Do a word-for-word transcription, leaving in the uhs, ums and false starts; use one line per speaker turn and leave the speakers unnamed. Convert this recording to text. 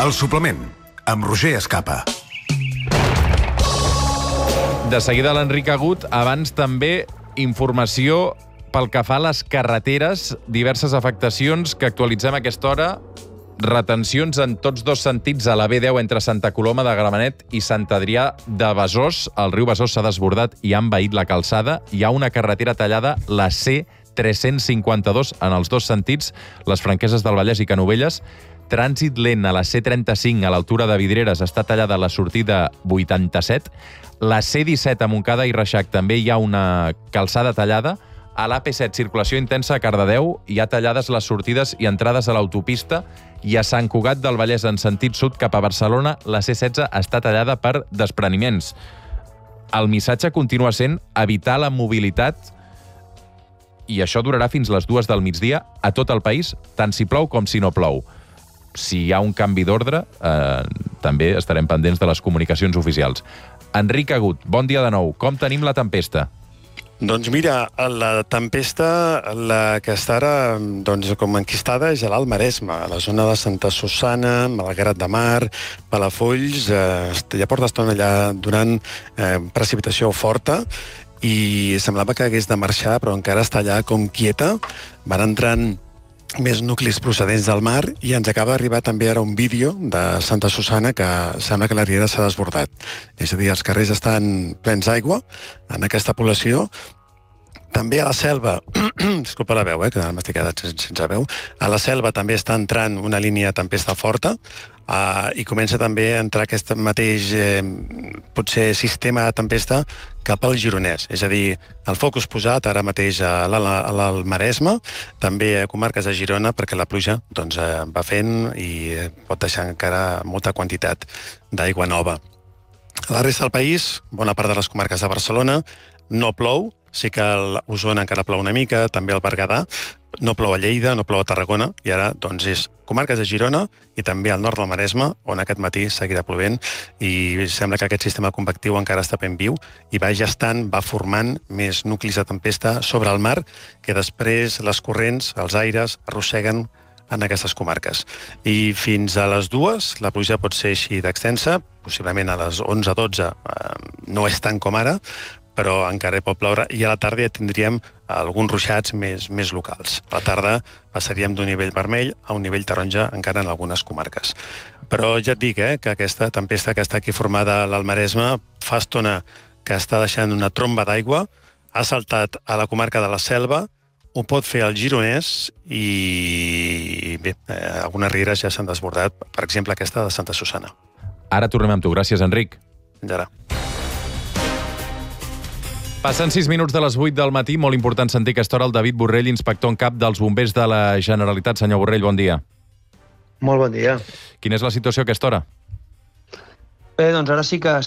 El suplement, amb Roger Escapa.
De seguida l'Enric Agut. Abans també informació pel que fa a les carreteres, diverses afectacions que actualitzem a aquesta hora. Retencions en tots dos sentits a la B deu entre Santa Coloma de Gramenet i Sant Adrià de Besòs. El riu Besòs s'ha desbordat i ha envaït la calçada. Hi ha una carretera tallada, la C tres-cents cinquanta-dos, en els dos sentits, les Franqueses del Vallès i Canovelles. Trànsit lent a la C trenta-cinc, a l'altura de Vidreres, està tallada la sortida vuitanta-set. La C disset a Montcada i Reixac també hi ha una calçada tallada. A l'A P set, circulació intensa a Cardedeu, hi ha tallades les sortides i entrades a l'autopista, i a Sant Cugat del Vallès, en sentit sud cap a Barcelona, la C setze està tallada per despreniments. El missatge continua sent evitar la mobilitat, i això durarà fins les dues del migdia a tot el país, tant si plou com si no plou. Si hi ha un canvi d'ordre, eh, també estarem pendents de les comunicacions oficials. Enric Agut, bon dia de nou. Com tenim la tempesta?
Doncs mira, la tempesta, la que està ara doncs, com enquistada, és a l'Alt Maresme, a la zona de Santa Susanna, Malgrat de Mar, Palafolls. Eh, ja porta estona allà donant eh, precipitació forta, i semblava que hagués de marxar, però encara està allà com quieta. Van entrant més nuclis procedents del mar, i ens acaba d'arribar també ara un vídeo de Santa Susanna que sembla que la riera s'ha desbordat. És a dir, els carrers estan plens d'aigua en aquesta població. També a la Selva, disculpa la veu, eh, que m'estic quedat sense veu, a la Selva també està entrant una línia de tempesta forta, uh, i comença també a entrar aquest mateix, eh, potser, sistema de tempesta cap al Gironès. És a dir, el focus posat ara mateix a l'Alt Maresme, també a comarques de Girona, perquè la pluja doncs, eh, va fent i pot deixar encara molta quantitat d'aigua nova. A la resta del país, bona part de les comarques de Barcelona, no plou. Sí que a Osona encara plou una mica, també al Berguedà, no plou a Lleida, no plou a Tarragona, i ara doncs, és comarques de Girona i també al nord del Maresme, on aquest matí seguirà plovent, i sembla que aquest sistema convectiu encara està ben viu i va gestant, va formant més nuclis de tempesta sobre el mar, que després les corrents, els aires, arrosseguen en aquestes comarques. I fins a les dues la pluja pot ser així d'extensa, possiblement a les onze dotze eh, no és tant com ara, però encara pot ploure, i a la tarda ja tindríem alguns ruixats més, més locals. A la tarda passaríem d'un nivell vermell a un nivell taronja encara en algunes comarques. Però ja et dic eh, que aquesta tempesta que està aquí formada a l'Alt Maresme fa estona que està deixant una tromba d'aigua, ha saltat a la comarca de la Selva, ho pot fer al Gironès, i bé, eh, algunes rieres ja s'han desbordat, per exemple aquesta de Santa Susanna.
Ara tornem amb tu. Gràcies, Enric.
Fins ara.
Passen sis minuts de les vuit del matí. Molt important sentir aquesta hora el David Borrell, inspector en cap dels bombers de la Generalitat. Senyor Borrell, bon dia.
Molt bon dia.
Quina és la situació a aquesta hora?
Bé, doncs ara sí que